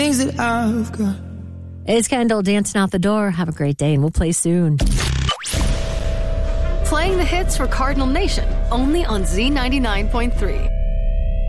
things that I've got. It's Kendall dancing out the door. Have a great day, and we'll play soon. Playing the hits for Cardinal Nation, only on Z99.3.